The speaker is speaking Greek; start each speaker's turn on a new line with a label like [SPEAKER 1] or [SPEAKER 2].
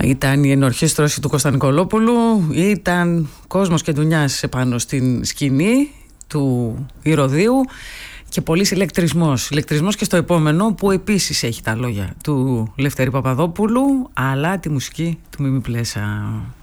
[SPEAKER 1] Ήταν η ενορχήστρωση του Κώστα Νικολόπουλου, ήταν κόσμος και ντουνιάς επάνω στην σκηνή του Ηρωδείου και πολύς ηλεκτρισμός και στο επόμενο, που επίσης έχει τα λόγια του Λευτέρη Παπαδόπουλου αλλά τη μουσική του Μίμη Πλέσα.